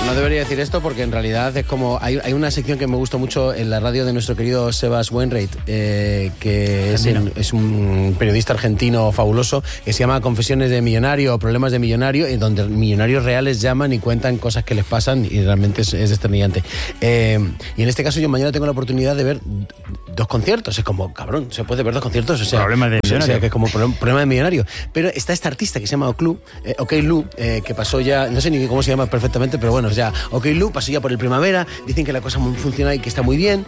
no debería decir esto porque en realidad es como... Hay una sección que me gustó mucho en la radio de nuestro querido Sebas Wainwright, que es un periodista argentino fabuloso, que se llama Confesiones de Millonario o Problemas de Millonario, y donde millonarios reales llaman y cuentan cosas que les pasan y realmente es desternillante. Y en este caso yo mañana tengo la oportunidad de ver 2 conciertos. Es como, cabrón, ¿se puede ver 2 conciertos? O sea, problema de millonario. O sea, que es como problema de millonario. Pero está esta artista que se llama OK Lu, que pasó ya, no sé ni cómo se llama perfectamente, pero bueno, ya OK Lu pasó ya por el Primavera, dicen que la cosa funciona y que está muy bien,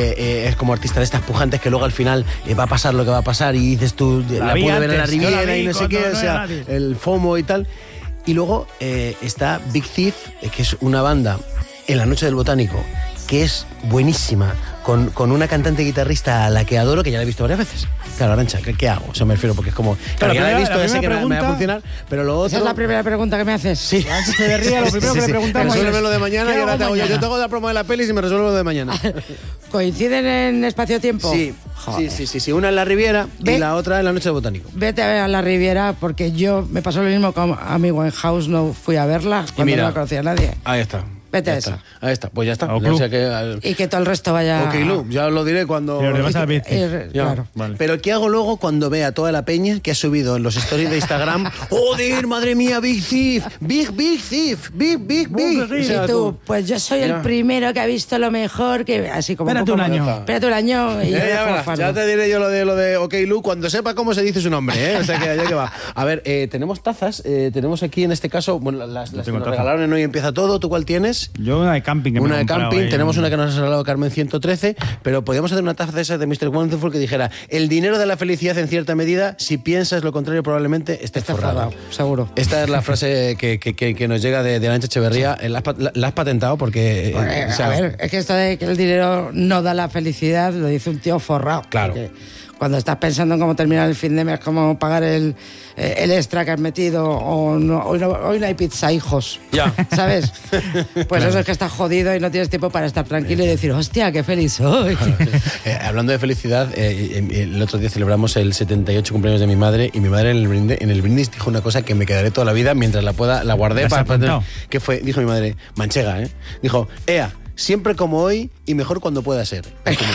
es como artista de estas pujantes que luego al final va a pasar lo que va a pasar y dices tú, la pude ver en la Riviera y no sé qué, o sea, el FOMO y tal. Y luego está Big Thief, que es una banda en la Noche del Botánico, que es buenísima, con una cantante guitarrista a la que adoro, que ya la he visto varias veces. Claro, Arantxa, ¿qué hago? O sea, me refiero porque es como... Claro, ya la he visto, ya sé que me va a funcionar, pero lo otro... Esa es la primera pregunta que me haces. Sí. Antes de ría, lo primero que le preguntamos Resuélveme lo de mañana y ahora te hago mañana? yo te hago la promo de la peli y me resuelvo lo de mañana. ¿Coinciden en espacio-tiempo? Sí. Joder. Sí. Una en la Riviera y la otra en la Noche del Botánico. Vete a la Riviera porque yo me pasó lo mismo con Amy Winehouse, no fui a verla cuando no la conocía a nadie. Ahí está. Vete a esa. Ahí está, pues ya está. O sea y que todo el resto vaya... OK Lu, ya os lo diré cuando... Pero le vas a ver. Claro. Vale. Pero ¿qué hago luego cuando vea toda la peña que ha subido en los stories de Instagram? ¡Joder, madre mía, Big Thief! ¡Big Thief! ¡Big! O sea, Y tú, pues yo soy el primero que ha visto lo mejor, que así como... Espérate un año. Espérate un año y ya verás, ya te diré yo lo de OK Lu cuando sepa cómo se dice su nombre, ¿eh? O sea que allá que va. A ver, tenemos tazas, tenemos aquí en este caso, bueno, las que nos regalaron en Hoy Empieza Todo. ¿Tú cuál tienes? Yo una de camping. Una de camping, tenemos una que nos ha regalado Carmen 113, pero podríamos hacer una taza de esas de Mr. Wonderful que dijera: el dinero de la felicidad en cierta medida, si piensas lo contrario probablemente estés forrado. Seguro. Esta es la frase que nos llega de Arantxa Echeverría. La has patentado porque... o sea, a ver, es que esto de que el dinero no da la felicidad lo dice un tío forrado. Claro. Cuando estás pensando en cómo terminar el fin de mes, cómo pagar el extra que has metido, o no, hoy no hay pizza, hijos. Ya. ¿Sabes? Pues claro. Eso es que estás jodido y no tienes tiempo para estar tranquilo y decir, hostia, qué feliz soy. Hablando de felicidad, el otro día celebramos el 78 cumpleaños de mi madre, y mi madre en el brindis dijo una cosa que me quedaré toda la vida mientras la guardé para... ¿Qué fue? Dijo mi madre, manchega, ¿eh? Dijo, ea, siempre como hoy y mejor cuando pueda ser.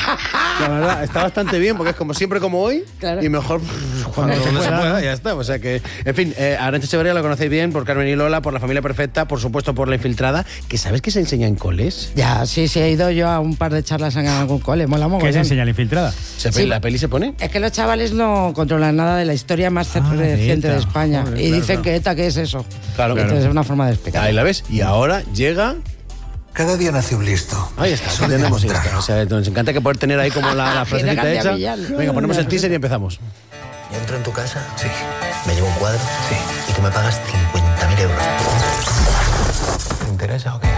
La verdad, está bastante bien porque es como siempre como hoy, claro. Y mejor cuando se pueda, ya está. O sea que, en fin, Arantxa Echeverría la conocéis bien por Carmen y Lola, por La Familia Perfecta, por supuesto por La Infiltrada, que ¿sabes que se enseña en coles? Ya, sí, he ido yo a un par de charlas en algún cole, mola mogollón. ¿Qué se enseña La Infiltrada? ¿La peli se pone? Es que los chavales no controlan nada de la historia más reciente de España. Joder, y dicen que ETA, ¿qué es eso? Claro. Entonces es una forma de explicar. Ahí la ves. Y ahora llega... Cada día nace un listo. Ahí está, tenemos y ya está. O sea, nos encanta que poder tener ahí como la frasecita hecha. Venga, ponemos el teaser y empezamos. ¿Yo entro en tu casa? Sí. ¿Me llevo un cuadro? Sí. Y tú me pagas 50.000 euros. ¿Te interesa o qué?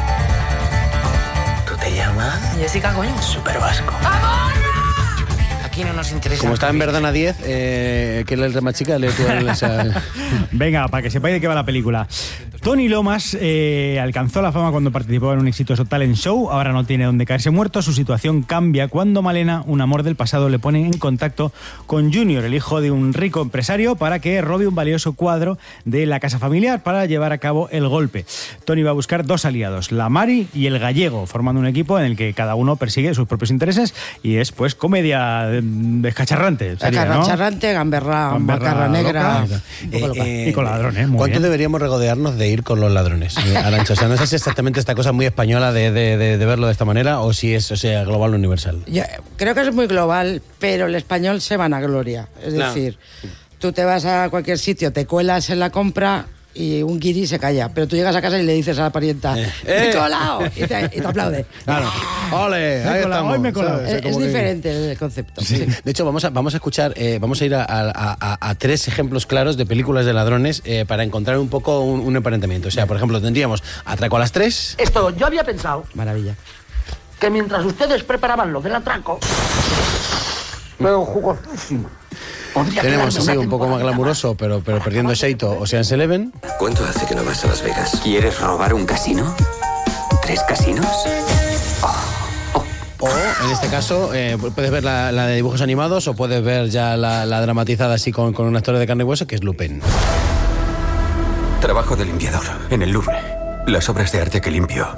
¿Tú te llamas? Jessica, coño. Super Vasco. Aquí no nos interesa. Como está en Verdana 10, que es el más chica, lee tú Venga, para que sepáis de qué va la película. Tony Lomas alcanzó la fama cuando participó en un exitoso talent show. Ahora no tiene donde caerse muerto. Su situación cambia cuando Malena, un amor del pasado, le pone en contacto con Junior, el hijo de un rico empresario, para que robe un valioso cuadro de la casa familiar para llevar a cabo el golpe. Tony va a buscar 2 aliados, la Mari y el Gallego, formando un equipo en el que cada uno persigue sus propios intereses, y es pues comedia descacharrante. Descacharrante, ¿no? Gamberra, Macarra Negra. Y con ladrones. ¿Cuánto deberíamos regodearnos de ir con los ladrones, Arantxa? O sea, no sé si es exactamente esta cosa muy española de verlo de esta manera, o si es, o sea, global o universal. Yo creo que es muy global, pero el español se vanagloria. Es decir, tú te vas a cualquier sitio, te cuelas en la compra y un guiri se calla, pero tú llegas a casa y le dices a la parienta, ¡me he colado! Y te aplaude. Claro. ¡Ole! Ahí estamos. Hoy me he colado. Es diferente el concepto. Sí. Sí. De hecho, vamos a escuchar, vamos a ir a 3 ejemplos claros de películas de ladrones para encontrar un poco un emparentamiento. O sea, por ejemplo, tendríamos Atraco a las 3. Esto, yo había pensado... Maravilla. Que mientras ustedes preparaban lo del atraco... Pero jugosísimo. Tenemos así un poco más glamuroso, pero perdiendo Xeito, Ocean's Eleven. ¿Cuánto hace que no vas a Las Vegas? ¿Quieres robar un casino? 3 casinos. O, en este caso, puedes ver la de dibujos animados, o puedes ver ya la dramatizada así con una historia de carne y hueso, que es Lupin. Trabajo de limpiador en el Louvre. Las obras de arte que limpio.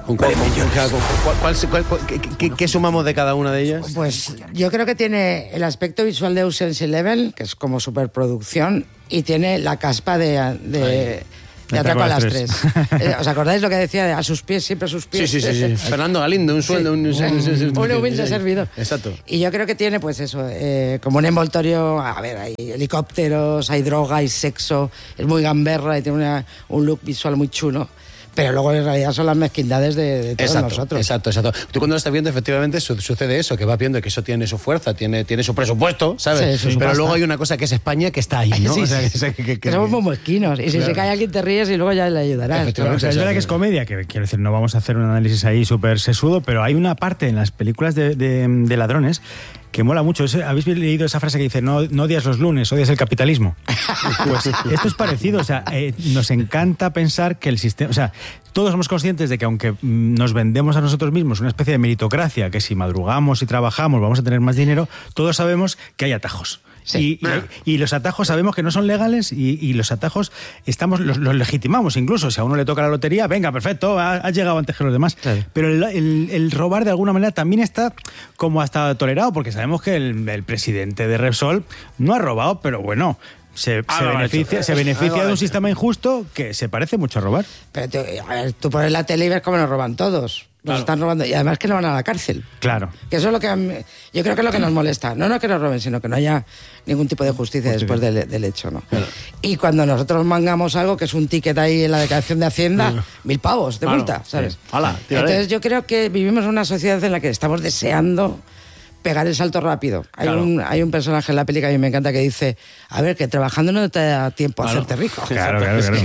¿Qué sumamos de cada una de ellas? Pues yo creo que tiene el aspecto visual de Ocean's Eleven, que es como superproducción, y tiene la caspa de Atraco a las 3. ¿Os acordáis lo que decía de a sus pies, siempre a sus pies? Sí. Fernando Galindo, un sueldo, un humilde servidor. Exacto. Y yo creo que tiene, pues eso, como un envoltorio, a ver, hay helicópteros, hay droga, hay sexo, es muy gamberra y tiene un look visual muy chulo. Pero luego en realidad son las mezquindades de todos nosotros. Exacto. Tú cuando lo estás viendo, efectivamente, sucede eso, que vas viendo que eso tiene su fuerza, tiene su presupuesto, ¿sabes? Sí, pero luego hay una cosa que es España que está ahí, ¿no? Sí, o sea, que somos muy mezquinos. Y si se cae alguien te ríes y luego ya le ayudarás. Claro, o sea, es verdad que es comedia, que quiero decir, no vamos a hacer un análisis ahí súper sesudo, pero hay una parte en las películas de ladrones que mola mucho. ¿Habéis leído esa frase que dice no odias los lunes, odias el capitalismo? Pues esto es parecido, o sea, nos encanta pensar que el sistema, o sea, todos somos conscientes de que aunque nos vendemos a nosotros mismos una especie de meritocracia, que si madrugamos y trabajamos vamos a tener más dinero, todos sabemos que hay atajos. Sí. Y los atajos sabemos que no son legales y los atajos los legitimamos incluso. Si a uno le toca la lotería, venga, perfecto, has llegado antes que los demás. Claro. Pero el robar de alguna manera también está como hasta tolerado, porque sabemos que el presidente de Repsol no ha robado, pero bueno, se beneficia de un sistema injusto que se parece mucho a robar. Pero tú pones la tele y ves cómo nos roban todos. Nos están robando. Y además que no van a la cárcel. Claro. Que eso es lo que yo creo que es lo que nos molesta. No que nos roben, sino que no haya ningún tipo de justicia después del hecho, ¿no? Claro. Y cuando nosotros mangamos algo, que es un ticket ahí en la declaración de Hacienda, 1.000 pavos de multa, ¿sabes? Sí. Entonces yo creo que vivimos en una sociedad en la que estamos deseando pegar el salto rápido. Hay un personaje en la película que a mí me encanta que dice, a ver, que trabajando no te da tiempo a hacerte rico. Claro.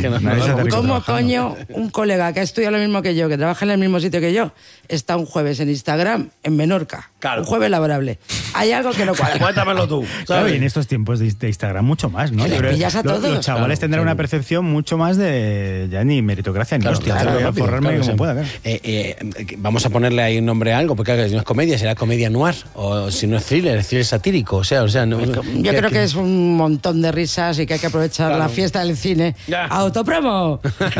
¿Cómo coño un colega que ha estudiado lo mismo que yo, que trabaja en el mismo sitio que yo, está un jueves en Instagram en Menorca? Claro. Un jueves laborable. Hay algo que no cuadra. Cuéntamelo tú. Claro, y en estos tiempos de Instagram mucho más, ¿no? Le pillas a todos. Los chavales tendrán una percepción mucho más de ya ni meritocracia ni hostia. Forrarme como pueda. Vamos a ponerle ahí un nombre a algo, porque si no es comedia, será comedia noir. O si no es thriller satírico. O sea, no, yo creo que es un montón de risas y que hay que aprovechar la fiesta del cine. ¡Autopromo!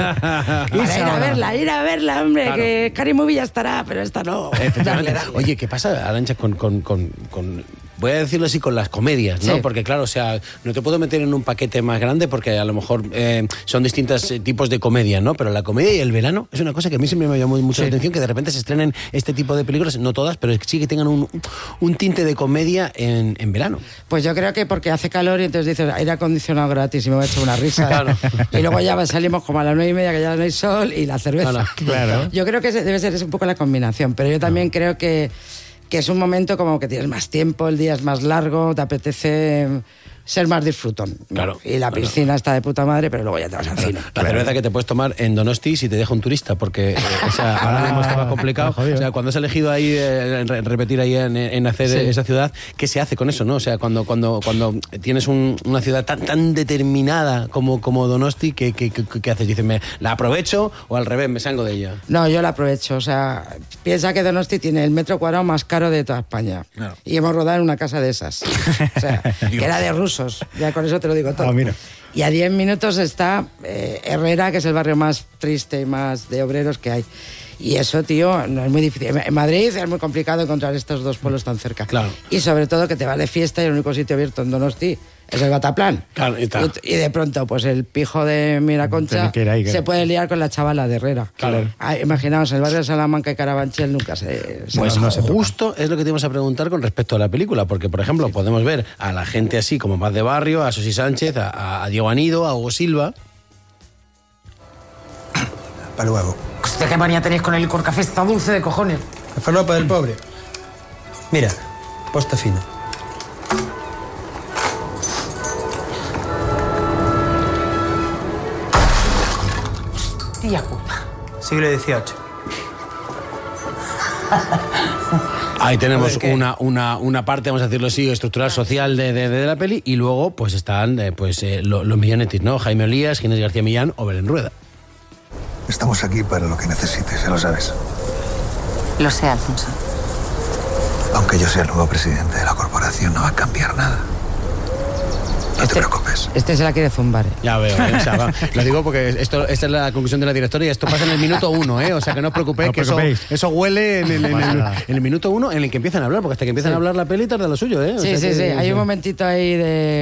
Para ir a verla, hombre, que Scary Movie ya estará, pero esta no. Dale. Oye, ¿qué pasa, Arantxa, con voy a decirlo así, con las comedias, ¿no? Sí. Porque claro, o sea, no te puedo meter en un paquete más grande porque a lo mejor son distintos tipos de comedia, ¿no? Pero la comedia y el verano es una cosa que a mí siempre me llamó mucho la atención, que de repente se estrenen este tipo de películas, no todas, pero sí que tengan un tinte de comedia en verano. Pues yo creo que porque hace calor y entonces dices, aire acondicionado gratis y me voy a echar una risa. Claro. Y luego ya salimos como a las 9:30 que ya no hay sol y la cerveza. Claro. Yo creo que debe ser un poco la combinación, pero yo también creo que es un momento como que tienes más tiempo, el día es más largo, te apetece ser más disfrutón, ¿no? Claro. Y la piscina está de puta madre, pero luego ya te vas al cine. La cerveza que te puedes tomar en Donosti si te deja un turista, porque ahora mismo está más complicado. O sea, cuando has elegido ahí repetir ahí en hacer esa ciudad, ¿qué se hace con eso, no? O sea, cuando tienes una ciudad tan determinada como Donosti, ¿qué haces? Dices, ¿la aprovecho o al revés, me salgo de ella? No, yo la aprovecho. O sea, piensa que Donosti tiene el metro cuadrado más caro de toda España. Claro. Y hemos rodado en una casa de esas. O sea, que era de rusos. Ya con eso te lo digo todo. Mira. Y a 10 minutos está Herrera, que es el barrio más triste y más de obreros que hay. Y eso, tío, no es muy difícil. En Madrid es muy complicado encontrar estos dos pueblos tan cerca. Claro. Y sobre todo que te vas de fiesta y el único sitio abierto en Donosti es el Bataplan. Claro, y de pronto, pues el pijo de Miraconcha se puede liar con la chavala de Herrera. Claro. Imaginaos, el barrio de Salamanca y Carabanchel nunca se... Pues no justo es lo que te íbamos a preguntar con respecto a la película, porque, por ejemplo, podemos ver a la gente así, como más de barrio, a Sosi Sánchez, a Diego Anido, a Hugo Silva. Para luego. ¿Usted qué manía tenéis con el licor café? Está dulce de cojones. La falopa del pobre. Mira, posta fina. Hostia puta. Siglo XVIII. Ahí tenemos una parte, vamos a decirlo así, estructural social de la peli, y luego pues están los millonetis, ¿no? Jaime Olías, Ginés García Millán o Belén Rueda. Estamos aquí para lo que necesites, ya lo sabes. Lo sé, Alfonso. Aunque yo sea el nuevo presidente de la corporación, no va a cambiar nada. No te preocupes. Este se la quiere zumbar. Ya veo, o sea, lo digo porque esta es la conclusión de la directora y esto pasa en el minuto 1, o sea que no os preocupéis, que eso huele en el minuto 1 en el que empiezan a hablar, porque hasta que empiezan a hablar la peli tarda lo suyo, O Sí, sea sí, que, hay un momentito ahí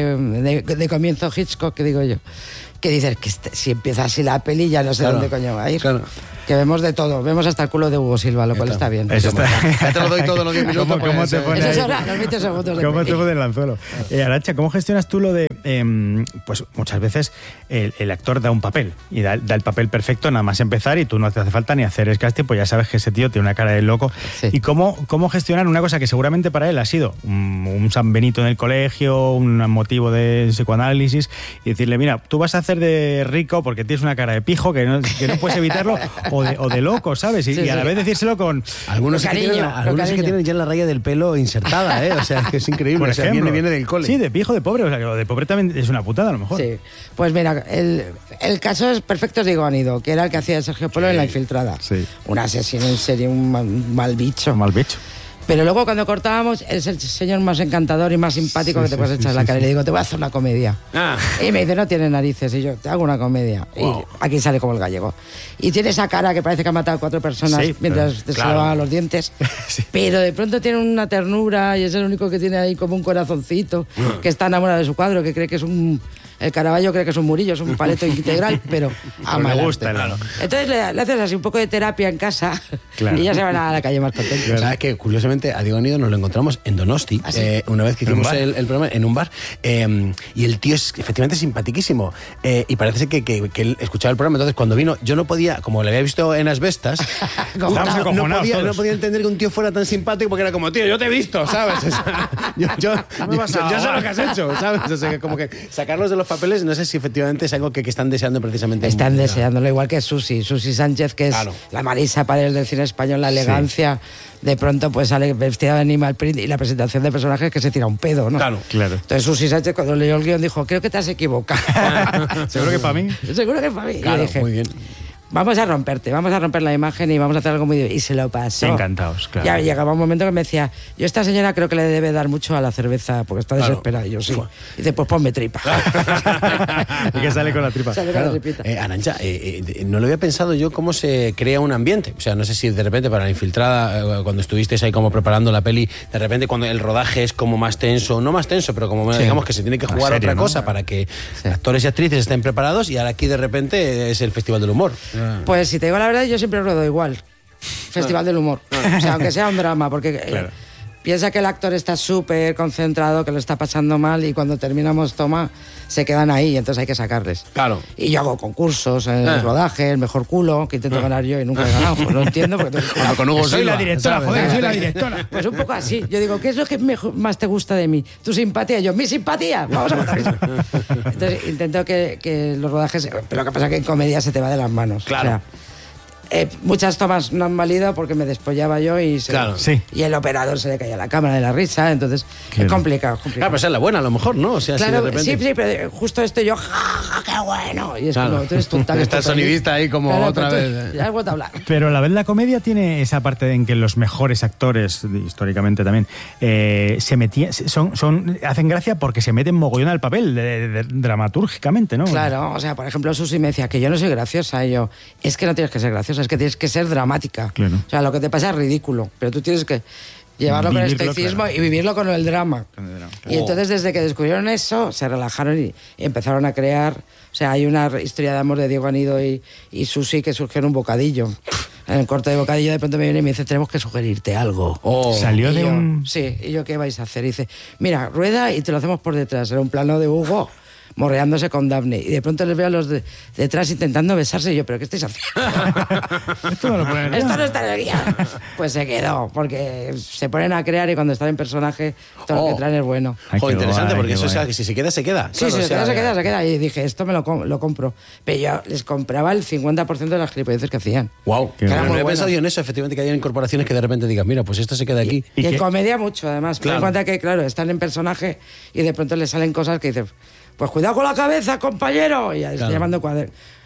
de comienzo Hitchcock, que digo yo, que dices que si empieza así la peli ya no sé dónde coño va a ir. Claro. Que vemos de todo, vemos hasta el culo de Hugo Silva, lo cual está bien. Eso está. Ya te lo doy todos los 10 minutos. ¿Cómo te pone eso es hora, los 20 segundos de ¿Cómo peli. te pone el anzuelo? Arantxa, ¿cómo gestionas tú lo de, pues muchas veces el actor da un papel y da el papel perfecto nada más empezar y tú no te hace falta ni hacer el casting, pues ya sabes que ese tío tiene una cara de loco. Sí. ¿Y cómo gestionar una cosa que seguramente para él ha sido un San Benito en el colegio, un motivo de psicoanálisis, y decirle, mira, tú vas a hacer de rico porque tienes una cara de pijo que no puedes evitarlo, o de loco, ¿sabes? Y a la vez decírselo con... Algunos que tienen ya la raya del pelo insertada, o sea, que es increíble. Por ejemplo, viene del cole. Sí, de pijo, de pobre, o sea, que lo de pobre también es una putada a lo mejor. Sí, pues mira, el caso es perfecto de Diego Anido, que era el que hacía de Sergio Polo en La Infiltrada. Sí. Un asesino en serie, un mal bicho. Mal bicho. Pero luego cuando cortábamos, es el señor más encantador y más simpático que te puedes echar en la cara. Y le digo, te voy a hacer una comedia. Y me dice, no tiene narices. Y yo, te hago una comedia. Wow. Y aquí sale como el gallego. Y tiene esa cara que parece que ha matado a 4 personas mientras te se lavaban los dientes. Sí. Pero de pronto tiene una ternura y es el único que tiene ahí como un corazoncito, que está enamorado de su cuadro, que cree que es el Caravaggio cree que es un Murillo, es un paleto integral, pero ama. Me gusta, claro. Entonces le haces así un poco de terapia en casa y ya se van a la calle más contentos. Claro. ¿Sabes que curiosamente a Diego Anido nos lo encontramos en Donosti, una vez que hicimos el programa en un bar, y el tío es efectivamente simpatiquísimo, y parece ser que él escuchaba el programa. Entonces cuando vino, yo no podía, como le había visto en Asbestas, no podía entender que un tío fuera tan simpático, porque era como, tío, yo te he visto, ¿sabes? O sea, yo sé lo que has hecho, ¿sabes? O sea, que como que sacarlos de los papeles, no sé si efectivamente es algo que están deseando precisamente. Están deseándolo, igual que Susi Sánchez, que es la Marisa Paredes del cine español, la elegancia. De pronto pues sale vestida de animal print y la presentación de personajes que se tira un pedo, ¿no? Claro. Entonces Susi Sánchez, cuando leyó el guión, dijo, creo que te has equivocado. ¿Seguro que para mí? Seguro que para mí. Claro, y dije, muy bien. Vamos a romper la imagen y vamos a hacer algo muy... Y se lo pasó. Encantados, claro. Ya llegaba un momento que me decía, yo esta señora creo que le debe dar mucho a la cerveza porque está desesperada. Y yo, sí. Y dice, pues ponme tripa. Y que sale con la tripa. Sale con la tripita. Arantxa, no lo había pensado yo cómo se crea un ambiente. O sea, no sé si de repente para La Infiltrada, cuando estuvisteis ahí como preparando la peli, de repente cuando el rodaje es como más tenso, no más tenso, pero como digamos que se tiene que jugar otra cosa para que actores y actrices estén preparados, y ahora aquí de repente es el Festival del Humor. Pues si te digo la verdad, yo siempre ruedo igual. Festival del Humor. O sea, aunque sea un drama, porque piensa que el actor está súper concentrado, que lo está pasando mal, y cuando terminamos toma, se quedan ahí, entonces hay que sacarles. Claro. Y yo hago concursos, el rodaje, el mejor culo, que intento ganar yo y nunca he ganado. Pues no entiendo. Porque con Hugo soy Silva, la directora, ¿sabes? joder, soy la directora. Pues un poco así. Yo digo, ¿qué es lo que más te gusta de mí? ¿Tu simpatía? Yo, ¿mi simpatía? Vamos a votar eso. Entonces intento que los rodajes... Pero lo que pasa es que en comedia se te va de las manos. Claro. O sea, muchas tomas no han valido porque me despollaba yo y el operador se le caía la cámara de la risa, entonces es complicado. Claro, pero esa es la buena a lo mejor, ¿no? O sea, claro, si de repente... sí, pero justo esto yo, ¡ja, qué bueno! Y es como, tú eres tonta. Está el sonidista ahí como otra vez. Ya has vuelto a hablar. Pero a la vez la comedia tiene esa parte en que los mejores actores, históricamente también, se metían, hacen gracia porque se meten mogollón al papel, dramatúrgicamente, ¿no? Claro, o sea, por ejemplo, Susi me decía que yo no soy graciosa, y yo, es que no tienes que ser graciosa, es que tienes que ser dramática. Claro. O sea, lo que te pasa es ridículo, pero tú tienes que llevarlo con el estoicismo y vivirlo con el drama. Y entonces, desde que descubrieron eso, se relajaron y empezaron a crear... O sea, hay una historia de amor de Diego Anido y Susi que surgió en un bocadillo. En el corte de bocadillo de pronto me viene y me dice, tenemos que sugerirte algo. Salió de un... Sí, y yo, ¿qué vais a hacer? Y dice, mira, rueda y te lo hacemos por detrás. Era un plano de Hugo morreándose con Daphne, y de pronto les veo a los detrás intentando besarse, y yo, ¿pero qué estáis haciendo? Esto no está en el guión. Pues se quedó, porque se ponen a crear y cuando están en personaje todo lo que traen es bueno. Joder, interesante, porque eso es que si se queda, se queda. Sí, claro, se queda. Y dije, esto me lo compro. Pero yo les compraba el 50% de las gilipolleces que hacían. Wow. Que era muy no he bueno. pensado yo en eso, efectivamente, que hay incorporaciones que de repente digan, mira, pues esto se queda aquí. Y en comedia mucho, además. Claro. Ten en cuenta que, claro, están en personaje y de pronto les salen cosas que dicen, pues cuidado con la cabeza, compañero. Y ya estoy llamando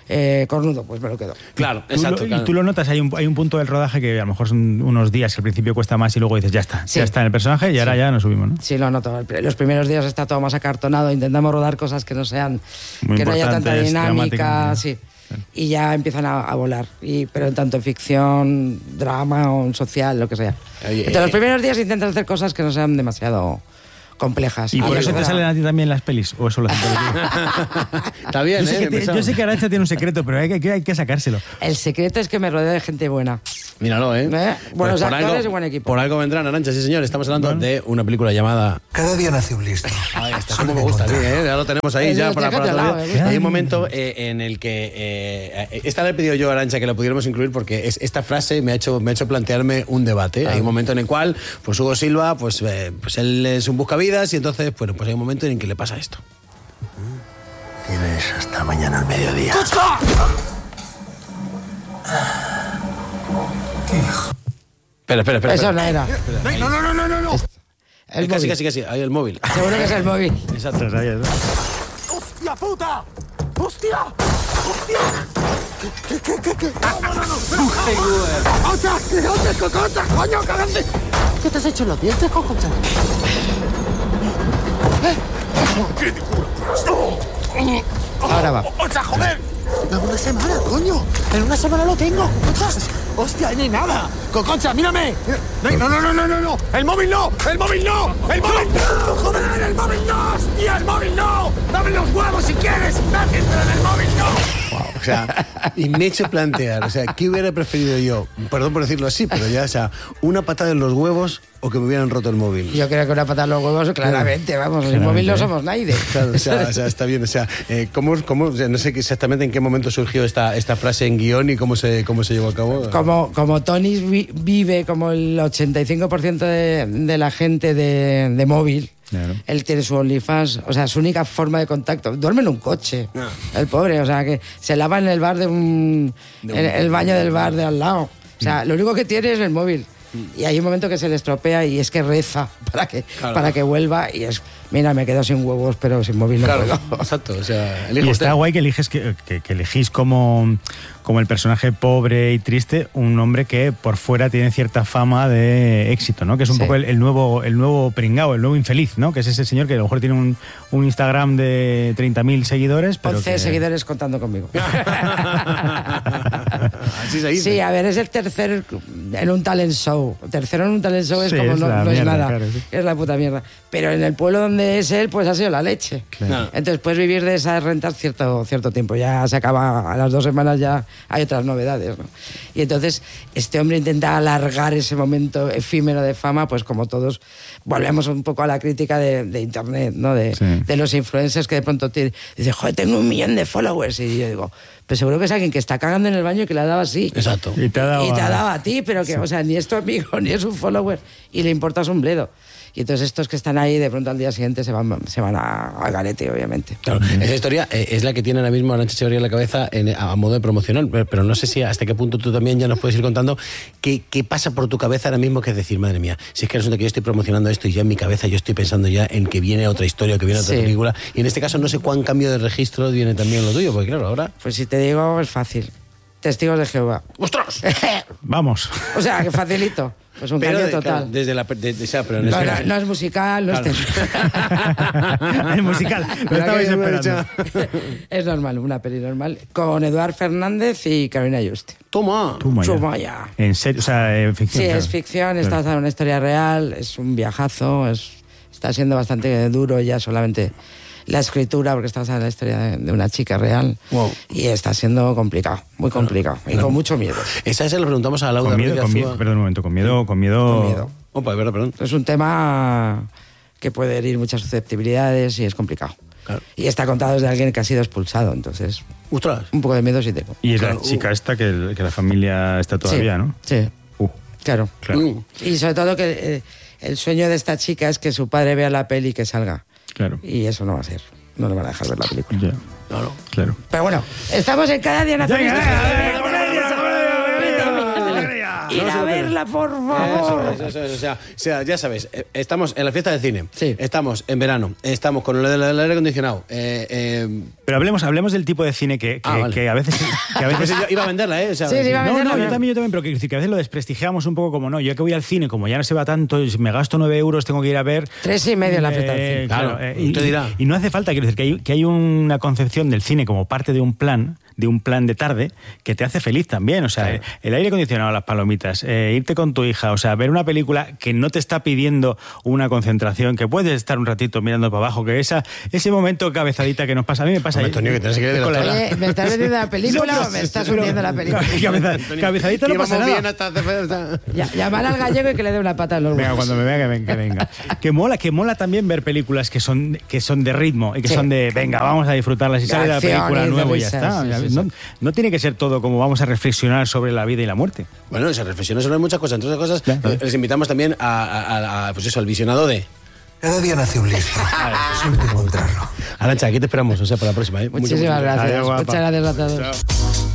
cornudo, pues me lo quedo. Claro, exacto. Y tú lo notas, hay un punto del rodaje que a lo mejor son unos días que al principio cuesta más y luego dices, ya está en el personaje y ahora ya nos subimos, ¿no? Sí, lo noto. Los primeros días está todo más acartonado, intentamos rodar cosas que no sean, muy que no haya tanta dinámica, sí. Y ya empiezan a volar. Pero tanto en ficción, drama o en social, lo que sea. Entonces los primeros días intentas hacer cosas que no sean demasiado complejas. ¿Y por eso te salen a ti también las pelis? ¿O eso lo hacen Está bien, yo sé que Arantxa tiene un secreto, pero hay que sacárselo. El secreto es que me rodeo de gente buena. Míralo, Buenos actores y buen equipo. Por algo vendrán, Arantxa, sí señor. Estamos hablando de una película llamada... Cada día nace un listo. Ahí está, como me gusta, ya lo tenemos ahí ya para todo. Hay un momento en el que... esta le he pedido yo a Arantxa que la pudiéramos incluir porque esta frase me ha hecho plantearme un debate. Hay un momento en el cual, pues Hugo Silva, pues él es un buscavidas y entonces, bueno, pues hay un momento en que le pasa esto. Tienes hasta mañana al mediodía. Espera. Eso no era. No. Casi, ahí el móvil. Seguro que es el móvil. Exacto. ¡Hostia puta! ¡Hostia! ¿Qué? ¡Coconcha, coño, cagante! ¿Qué te has hecho en los dientes, coconcha? ¡Qué ridículo! Ahora va. ¡Ocha, joder! ¡En una semana, coño! ¡En una semana lo tengo! ¡Hostia, ni nada! ¡Coconcha, mírame! ¡No! ¡El móvil no! ¡El móvil no! ¡Joder, el móvil no! ¡Hostia, el móvil no! ¡Dame los huevos si quieres! ¡Nadie entra en el móvil no! Wow, o sea, y me he hecho plantear, o sea, ¿qué hubiera preferido yo? Perdón por decirlo así, pero ya, o sea, una patada en los huevos o que me hubieran roto el móvil. Yo creo que una patada en los huevos, claramente, vamos, el móvil no somos nadie. Claro, o sea, está bien, o sea, ¿cómo, o sea, no sé exactamente en qué momento surgió esta frase en guión y cómo se llevó a cabo? Como Tony vive como el 85% de la gente de móvil. Claro. Él tiene su OnlyFans, o sea, su única forma de contacto. Duerme en un coche, el pobre, o sea, que se lava en el bar el baño del bar de al lado. O sea, lo único que tiene es el móvil. Y hay un momento que se le estropea y es que reza para que vuelva y es... Mira, me quedo sin huevos, pero sin móvil no puedo. Exacto, o sea... Y está guay que eliges que elegís como el personaje pobre y triste un hombre que por fuera tiene cierta fama de éxito, ¿no? Que es un poco el nuevo pringao, el nuevo infeliz, ¿no? Que es ese señor que a lo mejor tiene un Instagram de 30.000 seguidores, pero 11 seguidores contando conmigo. Así se dice. Sí, a ver, es el tercero en un talent show. Tercero en un talent show es como no es nada. Claro, sí. Es la puta mierda. Pero en el pueblo donde es él, pues ha sido la leche. Claro. Entonces puedes vivir de esas rentas cierto tiempo. Ya se acaba, a las 2 semanas ya hay otras novedades, ¿no? Y entonces este hombre intenta alargar ese momento efímero de fama, pues como todos volvemos un poco a la crítica de internet, ¿no? De los influencers que de pronto dice, joder, tengo 1 millón de followers. Y yo digo, pues seguro que es alguien que está cagando en el baño y que le ha dado así. Exacto. Y te ha dado a ti, pero que, o sea, ni es tu amigo, ni es un follower, y le importas un bledo. Y entonces estos que están ahí, de pronto al día siguiente se van a garete, obviamente. Claro, esa historia es la que tiene ahora mismo Arantxa Echeverría en la cabeza a modo de promocional, pero no sé si hasta qué punto tú también ya nos puedes ir contando qué pasa por tu cabeza ahora mismo, que es decir, madre mía, si es que resulta que yo estoy promocionando esto y ya en mi cabeza yo estoy pensando ya en que viene otra historia, que viene otra película, y en este caso no sé cuán cambio de registro viene también lo tuyo, porque claro, ahora... Pues si te digo, es fácil. Testigos de Jehová. ¡Ostras! Vamos. O sea, que facilito. Pues un cambio total. Claro, pero no es musical, no es... Es musical, lo estabais esperando. Es normal, una peli normal, con Eduard Fernández y Carolina Juste. Toma ya. ¿En serio? O sea, ficción. Sí, es ficción, está basada en una historia real, es un viajazo, está siendo bastante duro ya solamente la escritura, porque está basada en la historia de una chica real. Wow. Y está siendo complicado, muy complicado, y con mucho miedo. Esa se lo preguntamos a Laura. Perdón un momento, con miedo. Opa, perdón. Es un tema que puede herir muchas susceptibilidades y es complicado. Claro. Y está contado desde alguien que ha sido expulsado, entonces... ¡Ostras! Un poco de miedo sí tengo. Y es la chica esta que la familia está todavía, ¿no? Sí. Claro. Y sobre todo que el sueño de esta chica es que su padre vea la peli y que salga. Claro. Y eso no va a ser. No le van a dejar ver la película. Ya. Claro. Pero bueno, estamos en Cada Día Nace un Listo. Ir a verla. Carla, por favor. Eso, o sea, ya sabes, estamos en la fiesta del cine, sí. Estamos en verano, estamos con el aire acondicionado. Pero hablemos del tipo de cine que a veces... iba a venderla, ¿eh? O sea, sí, iba a venderla. No, yo también, pero quiero decir que a veces lo desprestigiamos un poco como, no, yo que voy al cine, como ya no se va tanto, me gasto 9 euros, tengo que ir a ver... 3,5 en la fiesta del cine. Claro, te dirá. Y no hace falta, quiero decir, que hay una concepción del cine como parte de un plan de tarde que te hace feliz también, o sea, el aire acondicionado, las palomitas, irte con tu hija, o sea, ver una película que no te está pidiendo una concentración, que puedes estar un ratito mirando para abajo, que ese momento cabezadita que nos pasa, a mí me pasa... Antonio, que tienes que ver Oye, ¿me estás vendiendo la película o me estás hundiendo la película? Cabezadita no pasa nada. Llamar al gallego y que le dé una pata a los Venga, cuando me vea que venga. Que mola también ver películas que son de ritmo y que son de, venga, vamos a disfrutarlas y sale la película nueva y ya está. No tiene que ser todo como vamos a reflexionar sobre la vida y la muerte. Bueno, se reflexiona sobre muchas cosas. Entre otras cosas, les invitamos también al visionado de... Cada día nace un listo. Suerte encontrarlo. Arantxa, aquí te esperamos, para la próxima. Muchísimas gracias. Muchas gracias a todos. Chao.